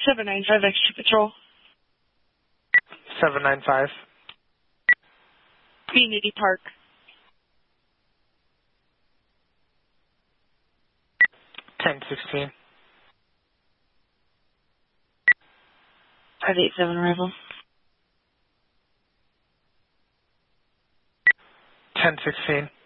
795 Extra Patrol. 795. Unity Park. 1016. 587 arrival. 1016.